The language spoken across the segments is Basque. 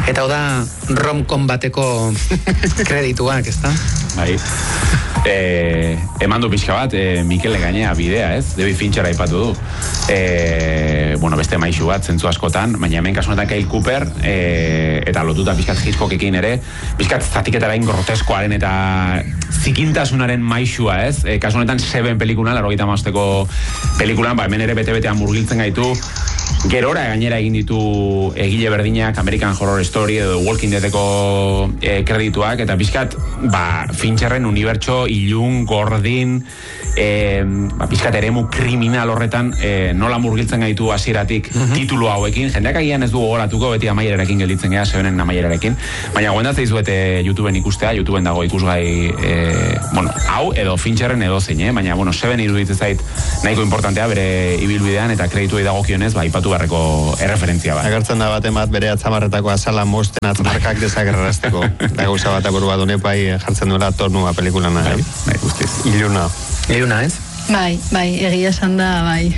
Eta hau da rom-com bateko kredituak, ezta? Bai. Eman du pixka bat, Mikel Gainea bidea, ez? David Fincher aipatu du. Beste maixu bat, zentzu askotan, baina hemen kasunetan Kyle Cooper, eta lotuta pixkat Hitchcockekin ere, pixkat zatiketa bain groteskoaren eta zikintasunaren maixua, ez? Kasunetan Seven pelikulan, 85ko pelikulan, hemen ere bete-betean murgiltzen gaitu, gerora gainera egin ditu egile berdinak American Horror Story edo Walking Deadeko kredituak, eta pixkat Fincherren unibertso ilun, gordin, pixkat eremu kriminal horretan nola murgiltzen gaitu hasieratik titulu hauekin, jendeak agian ez du gogoratuko, beti amaierarekin gelditzen gea, Sevenen amaierarekin, baina goendatzen dizuete YouTubeen ikustea, YouTubeen dago ikusgai hau edo Fincherren edo zein, baina Seven iruditzen zait nahiko importantea bere ibilbidean eta kredituei dagokionez, aipatu beharreko erreferentzia bat. Agertzen da baten bat bere atzamarretako azala mosten atzamarkak desagerrazteko. Da gauza bat apuru bat honepai jartzen duela tornua pelikulana. Bai, guztiz. Iluna. Iluna, ez? Bai, egia esan da, bai.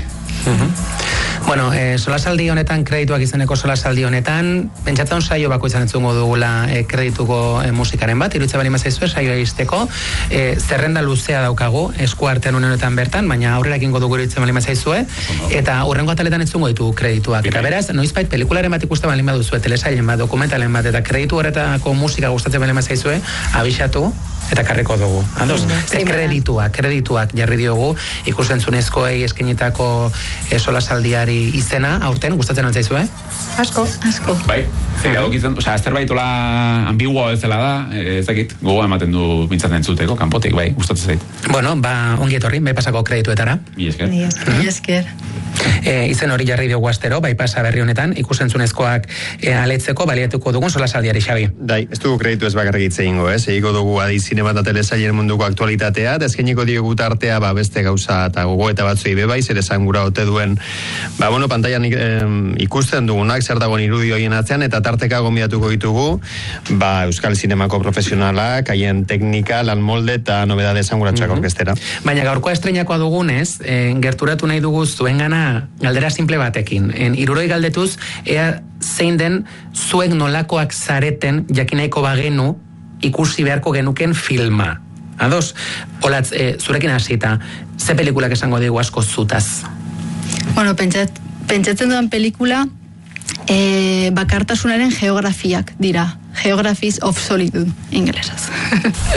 Solasaldi honetan, kredituak izeneko solasaldi honetan, pentsatzen saio bako izan entzungo dugula kredituko musikaren bat, irutze bali mazaizue, saioa izteko, zerrenda luzea daukagu, esku artean honetan bertan, baina aurrera egingo dugu irutze bali mazaizue, eta hurrengo ataletan entzungo ditu kredituak. Eta beraz, noizbait pelikularen bat ikusten bali maduzue, telesailen bat, dokumentalen bat, eta kreditu horretako musika gustatzen bali mazaizue, abixatu, eta karriko dugu. Kredituak jarri diogu, ikusentzunezkoei eskenitako solasaldiari izena, aurten, gustatzen altzaizu, Asko. Bai, zerbait ambigua bezala da, ezakit, gogoa ematen du mintzaten zuteko, kanpotik, bai, gustatzen zait. Ongi etorri, bai pasako kredituetara. Mi esker. Izen hori jarri diogu astero, bai pasa berri honetan, ikusentzunezkoak aletzeko baliatuko dugun solasaldiari, Xabi. Bai, ez dugu kreditu ez bakarrik hitz egingo, egiko dugu adi zinema eta telesailen munduko aktualitatea, eta eskainiko diogu tartea beste gauza eta gogoeta batzuei bebai, zer esan gura ote duen, pantailan ikusten dugunak, zer dagoen irudi horien atzean, eta tarteka gonbidatuko ditugu, Euskal Zinemako profesionalak, haien teknika, lan molde eta nobedade esanguratsuak orkestera. Baina gaurkoa estreinakoa dugunez, gerturatu nahi dugu zuengana galdera simple batekin. Hirurogei galdetuz, ea zein den zuek nolakoak zareten jakinaiko bagenu ikusi beharko genuken filma. Ados? Olatz, zurekin hasita, ze pelikulak esango digu asko zutaz? Pentsatzen duan pelikula bakartasunaren geografiak dira. Geographies of Solitude, ingelesaz.